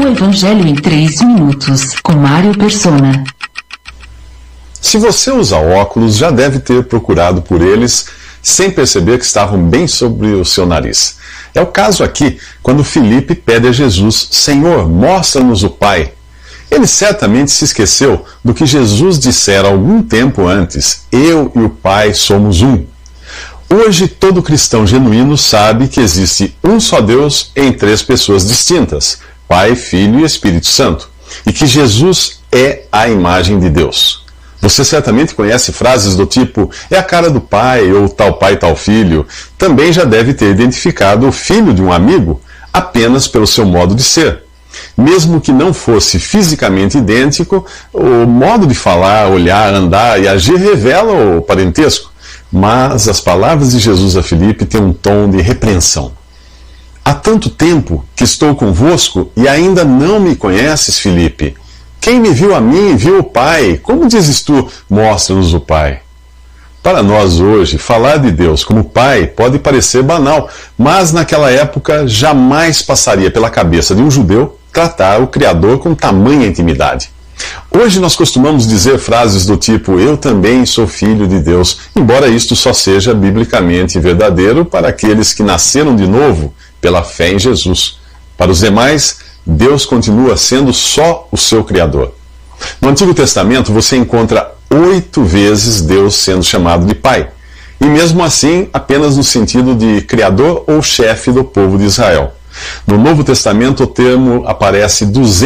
Evangelho em 3 minutos, com Mário Persona. Se você usa óculos, já deve ter procurado por eles sem perceber que estavam bem sobre o seu nariz. É o caso aqui, quando Filipe pede a Jesus: Senhor, mostra-nos o Pai. Ele certamente se esqueceu do que Jesus dissera algum tempo antes: eu e o Pai somos um. Hoje, todo cristão genuíno sabe que existe um só Deus em 3 pessoas distintas, Pai, Filho e Espírito Santo, e que Jesus é a imagem de Deus. Você certamente conhece frases do tipo, é a cara do pai, ou tal pai, tal filho. Também já deve ter identificado o filho de um amigo apenas pelo seu modo de ser. Mesmo que não fosse fisicamente idêntico, o modo de falar, olhar, andar e agir revela o parentesco. Mas as palavras de Jesus a Filipe têm um tom de repreensão. Há tanto tempo que estou convosco e ainda não me conheces, Filipe. Quem me viu a mim, viu o Pai. Como dizes tu, mostra-nos o Pai? Para nós hoje, falar de Deus como Pai pode parecer banal, mas naquela época jamais passaria pela cabeça de um judeu tratar o Criador com tamanha intimidade. Hoje nós costumamos dizer frases do tipo, eu também sou filho de Deus, embora isto só seja biblicamente verdadeiro para aqueles que nasceram de novo pela fé em Jesus. Para os demais, Deus continua sendo só o seu Criador. No Antigo Testamento você encontra 8 vezes Deus sendo chamado de Pai, e mesmo assim apenas no sentido de Criador ou chefe do povo de Israel. No Novo Testamento o termo aparece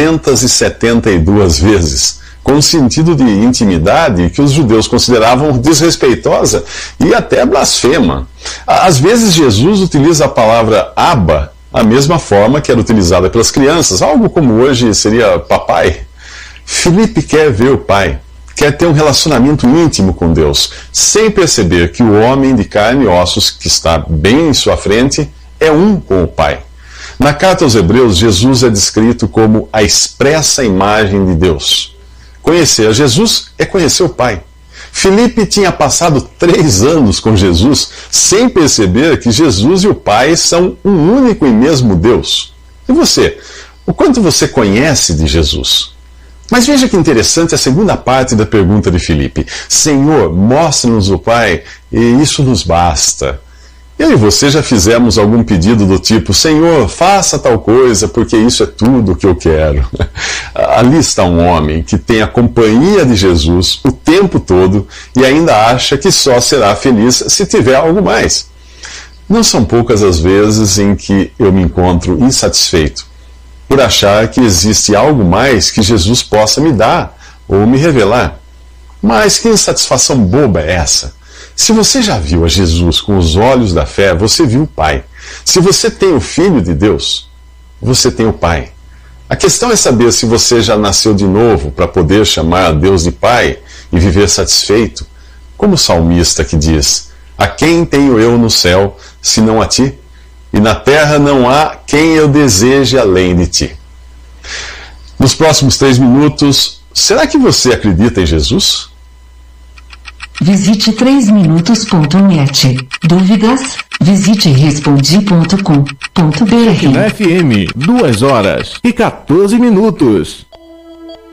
272 vezes, com um sentido de intimidade que os judeus consideravam desrespeitosa e até blasfema. Às vezes Jesus utiliza a palavra Abba, a mesma forma que era utilizada pelas crianças, algo como hoje seria papai. Filipe quer ver o Pai, quer ter um relacionamento íntimo com Deus, sem perceber que o homem de carne e ossos que está bem em sua frente é um com o Pai. Na carta aos Hebreus, Jesus é descrito como a expressa imagem de Deus. Conhecer a Jesus é conhecer o Pai. Filipe tinha passado 3 anos com Jesus sem perceber que Jesus e o Pai são um único e mesmo Deus. E você? O quanto você conhece de Jesus? Mas veja que interessante a segunda parte da pergunta de Filipe. Senhor, mostra-nos o Pai, e isso nos basta. Eu e você já fizemos algum pedido do tipo, Senhor, faça tal coisa, porque isso é tudo o que eu quero. Ali está um homem que tem a companhia de Jesus o tempo todo e ainda acha que só será feliz se tiver algo mais. Não são poucas as vezes em que eu me encontro insatisfeito por achar que existe algo mais que Jesus possa me dar ou me revelar. Mas que insatisfação boba é essa? Se você já viu a Jesus com os olhos da fé, você viu o Pai. Se você tem o Filho de Deus, você tem o Pai. A questão é saber se você já nasceu de novo para poder chamar a Deus de Pai e viver satisfeito, como o salmista que diz, a quem tenho eu no céu, senão a ti? E na terra não há quem eu deseje além de ti. Nos próximos 3 minutos, será que você acredita em Jesus? Visite 3minutos.net. Dúvidas? Visite respondi.com.br. Na FM, 2 horas e 14 minutos.